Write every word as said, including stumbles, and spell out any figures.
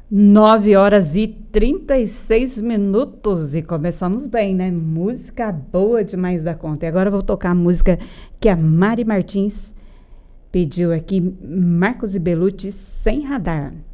Nove horas e trinta e seis minutos e começamos bem, né? Música boa demais da conta. E agora eu vou tocar a música que a Mari Martins pediu aqui, Marcos e Belucci, Sem Radar.